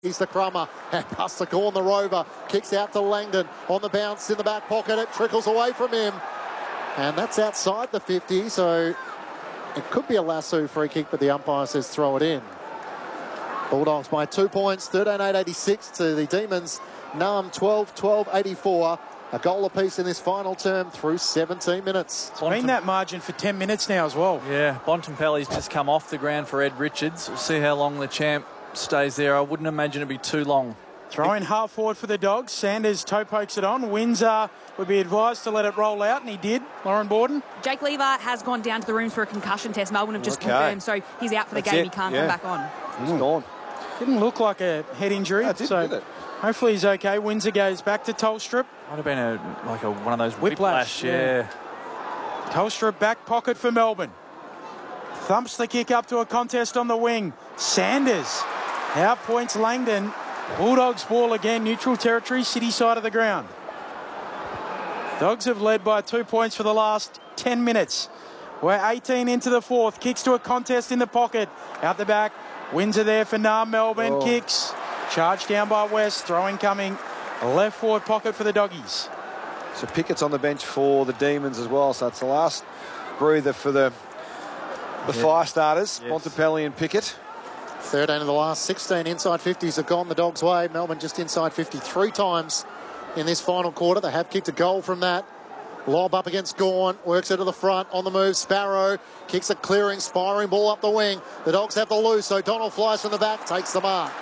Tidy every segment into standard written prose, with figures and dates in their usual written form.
He's the crummer, and past the corner, the rover, kicks out to Langdon, on the bounce in the back pocket, it trickles away from him, and that's outside the 50, so it could be a lasso free kick, but the umpire says throw it in. Bulldogs by 2 points, 13-8-86 to the Demons. Narm 12-12-84. A goal apiece in this final term through 17 minutes. It's been that margin for 10 minutes now as well. Yeah, Bontempelli's just come off the ground for Ed Richards. We'll see how long the champ stays there. I wouldn't imagine it'd be too long. Throwing half forward for the Dogs. Sanders toe pokes it on. Windsor would be advised to let it roll out, and he did. Lauren Borden. Jake Lever has gone down to the rooms for a concussion test. Melbourne have just confirmed, so he's out for the game. He can't come back on. He's gone. Didn't look like a head injury. No, so hopefully he's okay. Windsor goes back to Tolstrup. Might have been one of those whiplash. Yeah. Tolstrup back pocket for Melbourne. Thumps the kick up to a contest on the wing. Sanders outpoints Langdon. Bulldogs ball again, neutral territory, city side of the ground. Dogs have led by 2 points for the last 10 minutes. We're 18 into the fourth. Kicks to a contest in the pocket. Out the back. Windsor there for Narm. Melbourne kicks. Charged down by West. Throwing coming. A left forward pocket for the Doggies. So Pickett's on the bench for the Demons as well. So it's the last breather for the fire starters. Yes. Bontempelli and Pickett. 13 of the last 16 inside 50s have gone the Dogs' way. Melbourne just inside 50 3 times in this final quarter. They have kicked a goal from that. Lob up against Gawn, works it to the front, on the move, Sparrow, kicks a clearing, spiring ball up the wing. The Dogs have the loose, O'Donnell flies from the back, takes the mark.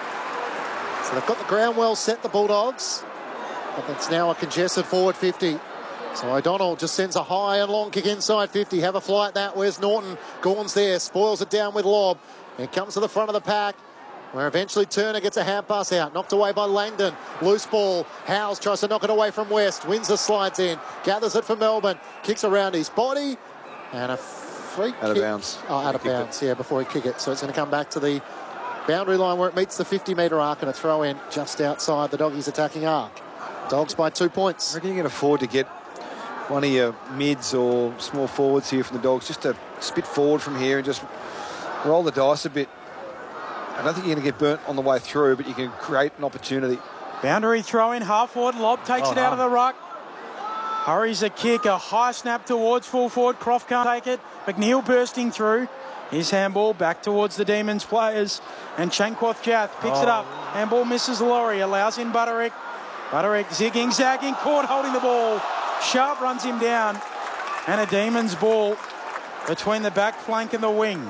So they've got the ground well set, the Bulldogs, but it's now a congested forward 50. So O'Donnell just sends a high and long kick inside 50. Have a fly at that. Where's Norton? Gawn's there, spoils it down with lob. It comes to the front of the pack, where eventually Turner gets a hand pass out. Knocked away by Langdon. Loose ball. Howes tries to knock it away from West. Windsor slides in. Gathers it for Melbourne. Kicks around his body. And a free kick. Out of bounds. Oh, out of bounds, yeah, before he kick it. So it's going to come back to the boundary line where it meets the 50-metre arc, and a throw in just outside the Doggies' attacking arc. Dogs by 2 points. I reckon you can afford to get one of your mids or small forwards here from the Dogs just to spit forward from here and just roll the dice a bit. I don't think you're going to get burnt on the way through, but you can create an opportunity. Boundary throw in, half forward. Lob takes it out of the ruck. Hurries a kick, a high snap towards full forward. Croft can't take it. McNeil bursting through. His handball back towards the Demons players. And Chankwath Jath picks it up. Handball misses Laurie, allows in Butterick. Butterick zigging, zagging, caught holding the ball. Sharp runs him down. And a Demons ball between the back flank and the wing.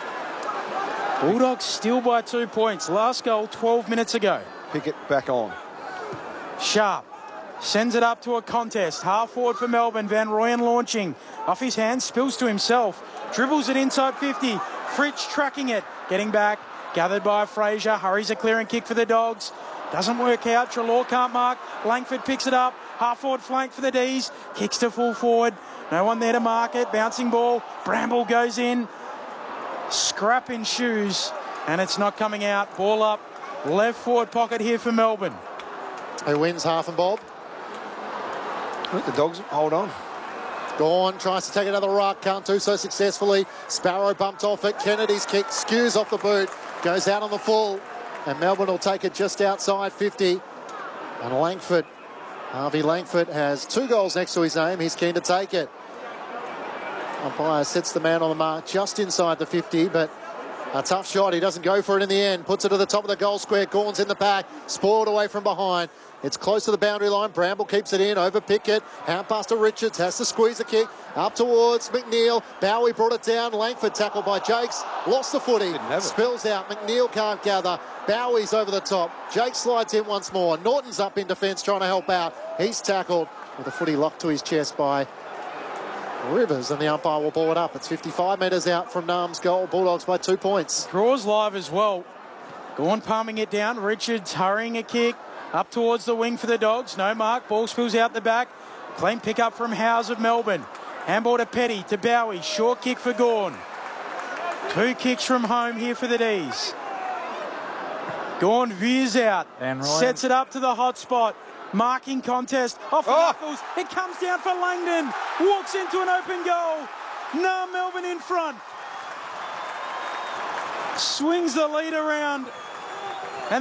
Bulldogs still by 2 points. Last goal 12 minutes ago. Pickett back on. Sharp sends it up to a contest. Half forward for Melbourne. Van Rooyen launching. Off his hands, spills to himself. Dribbles it inside 50. Fritsch tracking it. Getting back. Gathered by Fraser. Hurries a clearing kick for the Dogs. Doesn't work out. Treloar can't mark. Langford picks it up. Half forward flank for the D's. Kicks to full forward. No one there to mark it. Bouncing ball. Bramble goes in. Scrap in shoes, and it's not coming out. Ball up, left forward pocket here for Melbourne. Who wins, Half and Bob? Let the Dogs hold on. Gawn tries to take another ruck, can't do so successfully. Sparrow bumped off it. Kennedy's kick skews off the boot, goes out on the full, and Melbourne will take it just outside 50. And Langford, Harvey Langford, has 2 goals next to his name. He's keen to take it. Umpire sets the man on the mark just inside the 50, but a tough shot. He doesn't go for it in the end. Puts it to the top of the goal square. Gawn's in the pack. Spoiled away from behind. It's close to the boundary line. Bramble keeps it in. Over Pickett. Hand pass to Richards. Has to squeeze the kick. Up towards McNeil. Bowie brought it down. Langford tackled by Jakes. Lost the footy. Spills out. McNeil can't gather. Bowie's over the top. Jake slides in once more. Norton's up in defence trying to help out. He's tackled with the footy locked to his chest by Rivers, and the umpire will ball it up. It's 55 metres out from Narm's goal. Bulldogs by 2 points. Draws live as well. Gawn palming it down. Richards hurrying a kick up towards the wing for the Dogs. No mark. Ball spills out the back. Clean pick up from Howes of Melbourne. Handball to Petty, to Bowie. Short kick for Gawn. 2 kicks from home here for the D's. Gawn veers out. Sets it up to the hot spot. Marking contest off the knuckles. It comes down for Langdon. Walks into an open goal. Now Melbourne in front. Swings the lead around.